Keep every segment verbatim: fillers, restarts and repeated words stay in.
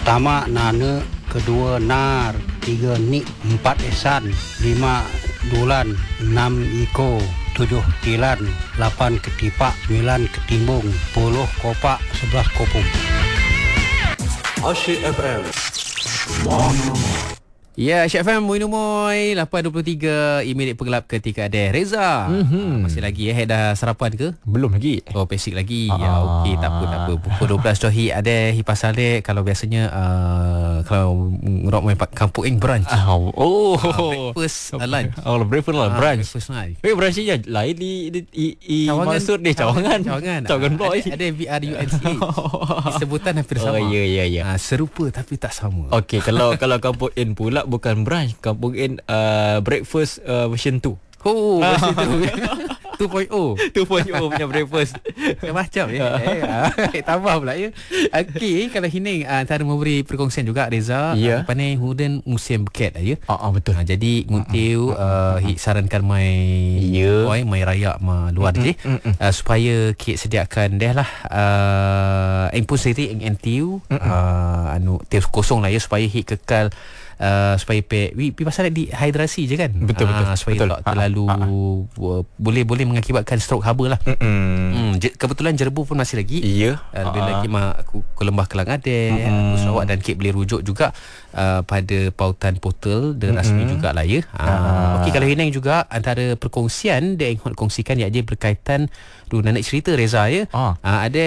Pertama Nana, kedua Nar, tiga Nik, empat Esan, lima Dulan, enam Iko, tujuh Tilan, lapan Ketipak, sembilan Ketimbung, sepuluh Kopak, sebelas Kopung. Asyik F M. Ya, Asyik F M, Moi Numoy, lapan dua puluh tiga, e-minit penggelap ketika ada Reza. Mm-hmm. Masih lagi ya, dah sarapan ke? Belum lagi. Oh, basic lagi. Ah. Ya, okey, tak apa, tak apa. Pukul dua belas Johi ada hipasal dia. Kalau biasanya, uh, kalau ngerok main kampung ing brunch. Ah, oh. Uh, breakfast uh, lunch. Oh, breakfast lah, Ah, brunch. breakfast lunch. Eh, brunch je lain di di i, i Cawangan, maksud dia cawangan. Cawangan. Cawangan Ah, boy. Ada, ada V R U N C H. Sebutan hampir sama. Oh, ya ya ya. Ah, serupa tapi tak sama. Okey, kalau kalau kampung in pula bukan brunch, kampung in uh, breakfast uh, version two. Oh, versi tu. dua titik kosong. two point oh punya breakfast. Macam ya. Eh, tambah pula ya. Okey, kalau Hining uh, antara memberi perkongsian juga Reza, Ya. uh, pandai huden musim beket ya. Ah, ah betul. Uh, jadi ngutiu uh, hi sarankan mai Ya. oi mai raya ma luar je uh, supaya kit sediakan deh lah uh, impun sendiri ing N T U uh, anu tiu kosong lah ya supaya hi kekal. Uh, supaya pe wi pi pasal dehidrasi je kan. Betul, betul, uh, supaya betul. tak terlalu Ha, ha, ha. uh, boleh boleh mengakibatkan stroke haba lah. Hmm, je, kebetulan Jerbu pun masih lagi. Ya. Uh, lebih lagi mak aku ke Lembah Kelang ada, aku Sarawak dan Kek boleh rujuk juga uh, pada pautan portal dan rasmi jugalah ya. Uh, Okey, kalau Hinang juga antara perkongsian dia ingin kongsikan ia je berkaitan tu nak cerita Reza ya. Ah. Uh, ada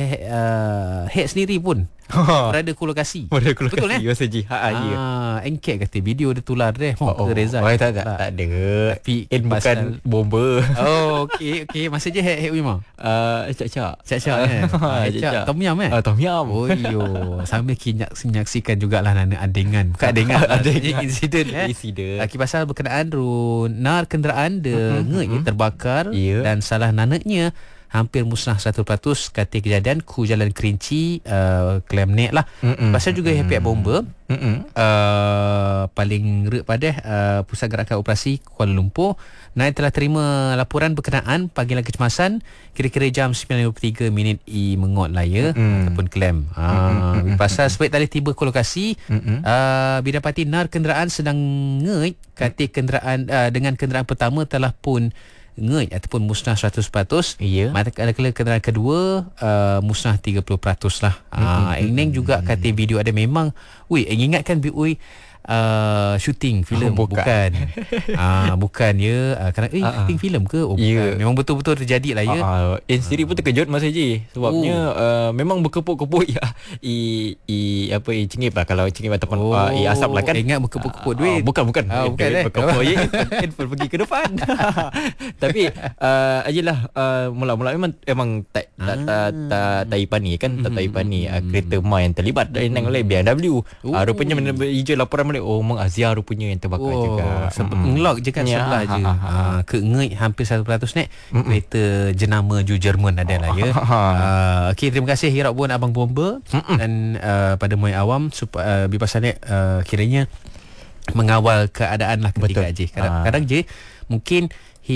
uh, head sendiri pun berada ke lokasi. Pada aku Betul, lokasi eh? U S G. Ha ah, ya. Ah, engkek kata video dia tular deh. Oh, Oh, ke Reza. oh, tak tak tak ada. Tapi In bukan pasal- bomba. Oh, okey okey. Masa je head head Wima. Uh, cak-cak. Cak-cak eh. Ah, cak tom yum eh. Ah, tom yum. Oh iyo, sambil kita menyaksikan jugalah nana adengan. Bukan adengan, Adengan. insiden eh. Insiden. Aki pasal berkenaan run nar kenderaan de ngei terbakar Ya. dan salah nanaknya hampir musnah seratus peratus kata kejadian ku Jalan Kerinci uh, Klam Nek lah. Mm-mm. Pasal juga happy bomba Mm-mm. uh, paling rek pada uh, Pusat Gerakan Operasi Kuala Lumpur. Naik telah terima laporan berkenaan panggilan kecemasan kira-kira jam sembilan lima puluh tiga minit i mengot lah ya, Mm. ataupun Klam. Uh, pasal sebaik tali tiba ke lokasi, Mm-mm. uh, bidapati nar kenderaan sedang ngeit kata kenderaan uh, dengan kenderaan pertama telah pun ngeit ataupun musnah seratus peratus. Ya. Manakala kenderaan kedua uh, musnah tiga puluh peratus lah. Ah, uh, Ineng juga kata video ada memang, ui, ingatkan bi ui uh, shooting filem Oh, bukan. bukan. Ah, bukan ya. Uh, kadang eh Ah, ah. shooting filem ke? Oh, Ya. bukan. Memang betul-betul terjadi lah ya. Uh, In sendiri pun terkejut masa je. Sebabnya Oh. uh, memang berkepuk-kepuk ya. I, i apa i cengip lah. Kalau cengip ataupun Oh, uh, i asap lah kan. ingat berkepuk-kepuk Ah, duit. ah, bukan bukan. Ah, bukan, Duit eh. berkepuk je. Handphone pergi ke depan. Tapi uh, ajalah uh, mula-mula memang memang tak tak tak tak Taipani kan, tak Taipani uh, kereta Ma yang terlibat dan yang oleh B M W. Uh, rupanya mana hijau laporan balik, oh memang Azia rupanya yang terbakar Oh, juga. sebab Mm-mm. ngelok je kan Ya, sebelah ha, je. ha, ha. Ah, ke ngeit hampir seratus peratus nek. Kereta jenama Ju Jerman ada lah ya. Ha, ha. Ah, okey, terima kasih Hirap Bun Abang Bomba dan uh, pada Moi Awam supaya uh, bipasal nek uh, kiranya mengawal keadaan lah ketika Betul. je. Kadang, Ah. kadang je mungkin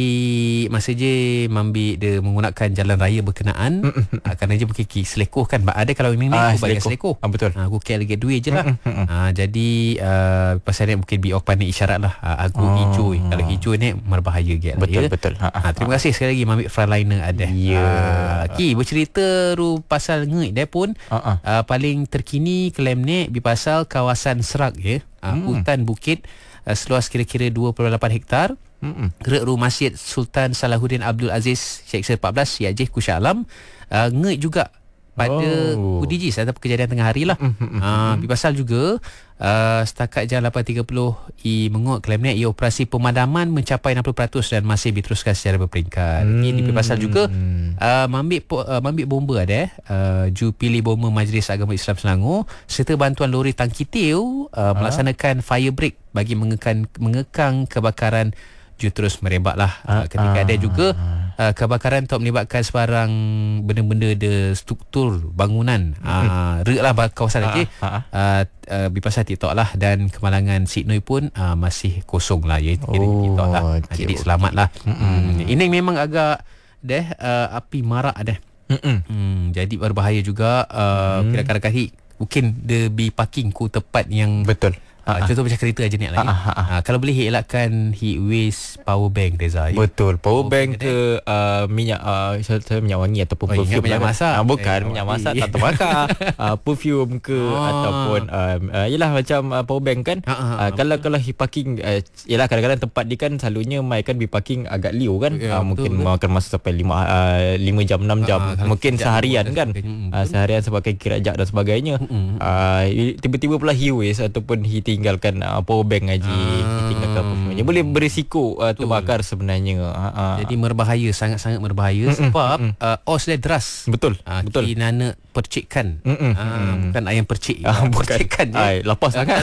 hi masa je mambi dia menggunakan jalan raya berkenaan uh, kerana je mungkin ki selekoh kan. Ada kalau ini Ah, aku bayar selekoh. selekoh. Ah, betul. Ha, aku care lagi duit je lah. ha, jadi uh, pasal ni mungkin biok pandai isyarat lah. Ha, aku Oh. hijau. Kalau hijau ni berbahaya get lah. Betul, ya? betul. Ha, Ha, terima kasih sekali lagi Mamik Frontliner ada. Ya. Ha, Ki bercerita ru pasal ngeit dia pun Ah, ah. uh, paling terkini Klam Nek di pasal kawasan Serak ya. Uh, hutan bukit uh, seluas kira-kira dua puluh lapan hektar. Mm-mm. Gerak ru Masjid Sultan Salahuddin Abdul Aziz Syekh empat belas Siajih Kusha Alam uh, ngeit juga pada Oh. U D G ataupun kejadian tengah hari lah. Uh, pasal juga uh, setakat jam lapan tiga puluh i mengot Klam Nek, ia operasi pemadaman mencapai enam puluh peratus dan masih diteruskan secara berperingkat. Hmm. Ini pasal juga uh, mambik po, uh, mambik bomba ada eh. Uh, Jupili Bomba Majlis Agama Islam Selangor serta bantuan lori tangki tiu uh, melaksanakan fire break bagi mengekang mengekang kebakaran ju terus merebak lah. Uh, ketika ada juga uh, kebakaran tak melibatkan sebarang benda-benda de struktur bangunan. Uh, rek lah kawasan lagi. Ah, ah. Uh, uh, Bipasal TikTok lah dan kemalangan Sidney pun uh, masih kosong lah ya. Kira Oh, TikTok lah. Uh, okey, jadi okey. selamat lah. Hmm. Ini memang agak deh uh, api marak deh. Mm-mm. Hmm, jadi berbahaya juga uh, hmm. kira-kira kali mungkin dia bi parking ku tempat yang Betul. Uh, contoh macam kereta aja ni lah. Ah, ah, ah. Uh, kalau boleh elakkan heat waste power bank Reza. Ya? Betul. Power Power bank bank ke uh, minyak uh, saya, saya minyak wangi ataupun Oh, ingat perfume minyak lah. masak. Ah, bukan Eh, minyak awak masak ni. tak terbakar. uh, perfume ke Oh. ataupun uh, uh, yalah macam uh, power bank kan. Ah, ah, Uh, ah, kalau kalau he parking uh, yalah kadang-kadang tempat dia kan selalunya mai kan be parking agak liu kan. Ya, uh, betul, mungkin betul. makan masa sampai lima uh, lima jam enam jam. Ah, kalau mungkin kejap seharian dan kan. sebagainya. Hmm, Uh, seharian sebagai kirajak dan sebagainya. Mm-mm. Uh, tiba-tiba pula he waste ataupun he tinggalkan uh, power bank aja. Ah. He tinggalkan perfume. Boleh berisiko uh, terbakar sebenarnya. Uh, uh. Jadi merbahaya, sangat-sangat merbahaya Mm-mm, sebab mm-mm. uh, os dia deras. Betul. Ah, betul. Ki nana percikkan. Mm-mm, Ah, mm-mm. bukan ayam percik. Ah, bukan. Percikkan je. Ai, lapas sangat.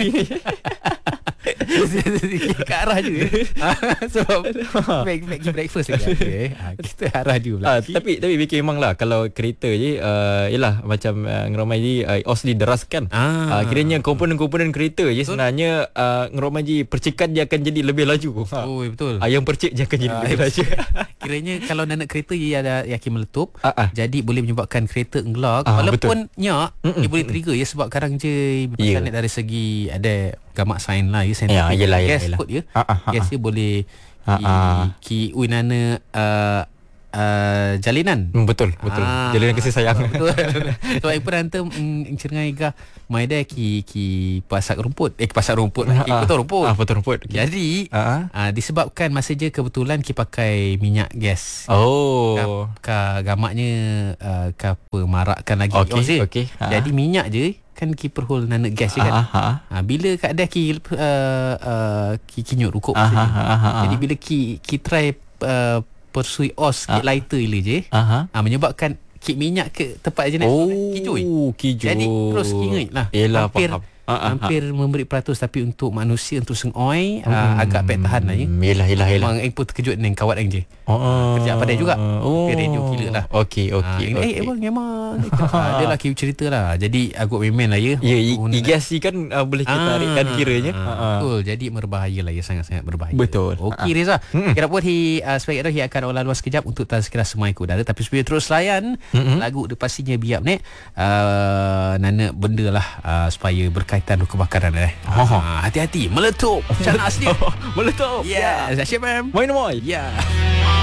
Ke arah je eh. Ah, sebab back, back breakfast lagi ada, eh. Ah, kita arah je pula. Ah, tapi tapi fikir memanglah kalau kereta je uh, yalah macam uh, ngeromaji uh, os dideraskan. Ah. Uh, kiranya komponen-komponen kereta je Betul. sebenarnya uh, ngeromaji percikan dia akan jadi lebih laju. Ha. Oh, betul. Ayam percik je akan jadi Ah, lebih laju. Kiranya kalau nak kereta dia ada yakin meletup, Ah, ah. jadi boleh menyebabkan kereta enggelak. Ah, Walaupun nyak, Mm-mm, dia boleh trigger ya sebab kadang je Ya. yeah. dari segi ada gamak sain lah ya, Ya, yelah, yelah, gas yelah. kot dia. Ah, ah, ah, Gas ah. dia boleh Ah, ki, ah. ki uinana uh, uh, jalinan. Hmm, betul, betul. Ah. Jalinan kasih sayang. Betul. So aku pernah hantar mm, cengai gah mai dah ki ki pasak rumput. Eh pasak rumput lah. Ki Ah, potong rumput. Ah, potong rumput. Okay. Jadi Ah. uh, disebabkan masa je kebetulan ki pakai minyak gas. Oh. Ka, ka gamaknya uh, ka pemarakkan lagi Okey, os dia. okey. Ha. Jadi minyak je kan ki perhol nanak gas je kan. Ah, ah, Ha, bila kat dah ki uh, uh, ki kinyut rukuk Ah, masa ah, ni. ah, ah, ah. Jadi bila ki ki try uh, persui os sikit Ah. lighter je je. Aha. Ha, menyebabkan kik minyak ke tempat je nak Oh, kijui. kijui. Jadi terus ingat lah. Yelah, hampir faham. Ah, ah, hampir memberi peratus tapi untuk manusia untuk sengoi uh, agak pek tahan lah ya. Hmm, Yelah, yelah, yelah. Memang aku terkejut dengan kawan yang je. Oh, Kerja pandai juga. Oh. Tapi radio killer lah. Okey, okey. Ah, eh abang memang ah, dia lah kira cerita lah. Jadi aku memang lah ya. Ya, i- Oh, igasi kan uh, boleh kita tarikkan kiranya. ah, Ha, ha. Betul. Jadi berbahaya lah ya, sangat-sangat berbahaya. Betul. Okey Reza. Kira pun hi uh, sebagai hi akan olah luas sekejap untuk tazkirah semua udara tapi supaya terus layan Mm-mm. lagu dia pastinya biap nek uh, nana benda lah uh, supaya berkaitan dengan kebakaran eh. Oh. Ah, hati-hati meletup. Canas dia. Meletup. Ya, yeah. Syam. Main moy. Ya. Yeah.